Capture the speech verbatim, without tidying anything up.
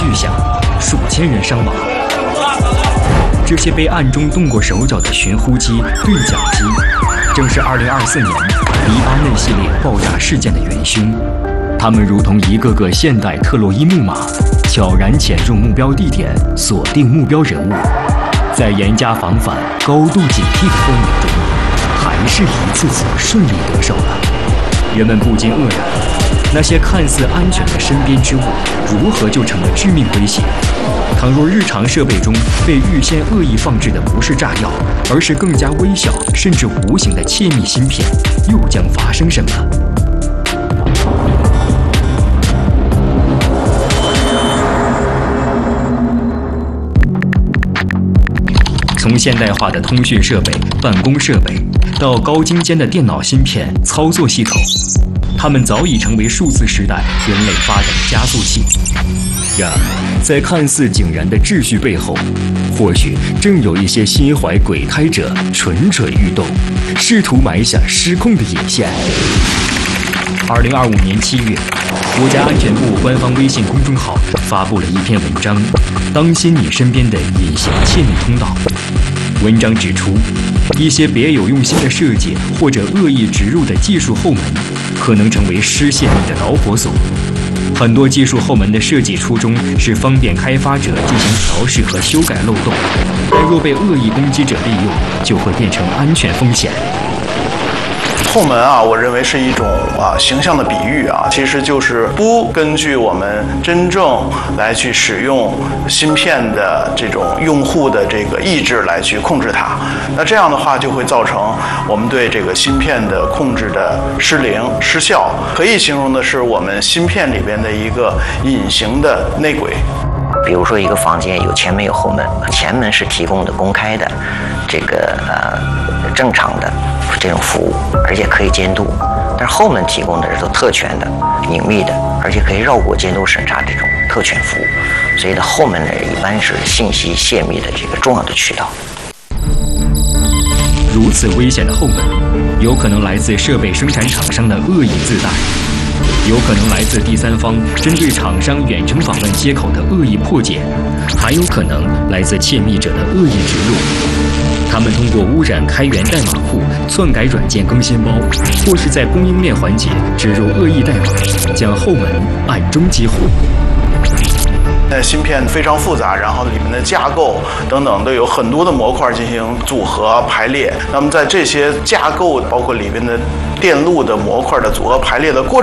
巨响，数千人伤亡。这些被暗中动过手脚的寻呼机、对讲机，正是二零二四年黎巴嫩系列爆炸事件的元凶。他们如同一个个现代特洛伊木马，悄然潜入目标地点，锁定目标人物，在严加防范、高度警惕的氛围中，还是一次次顺利得手了。人们不禁愕然，那些看似安全的身边之物，如何就成了致命威胁？倘若日常设备中被预先恶意放置的不是炸药，而是更加微小甚至无形的窃密芯片，又将发生什么？从现代化的通讯设备、办公设备，到高精尖的电脑芯片、操作系统，它们早已成为数字时代人类发展的加速器。然而，在看似井然的秩序背后，或许正有一些心怀鬼胎者蠢蠢欲动，试图埋下失控的引线。二零二五年七月，国家安全部官方微信公众号发布了一篇文章，当心你身边的隐形窃密通道。文章指出，一些别有用心的设计或者恶意植入的技术后门，可能成为失泄密的导火索。很多技术后门的设计初衷是方便开发者进行调试和修改漏洞，但若被恶意攻击者利用，就会变成安全风险。 后门啊，我认为是一种啊形象的比喻啊，其实就是不根据我们真正来去使用芯片的这种用户的这个意志来去控制它。那这样的话就会造成我们对这个芯片的控制的失灵失效，可以形容的是我们芯片里边的一个隐形的内鬼。 比如说一个房间有前门有后门，前门是提供的公开的这个呃正常的这种服务，而且可以监督，但是后门提供的是都特权的、隐秘的，而且可以绕过监督审查这种特权服务，所以呢后门呢一般是信息泄密的这个重要的渠道。 如此危险的后门，有可能来自设备生产厂商的恶意自带，有可能来自第三方针对厂商远程访问接口的恶意破解，还有可能来自窃密者的恶意植入。他们通过污染开源代码库、篡改软件更新包，或是在供应链环节植入恶意代码，将后门暗中激活。 那芯片非常复杂，然后里面的架构等等都有很多的模块进行组合排列。那么在这些架构包括里面的电路的模块的组合排列的过程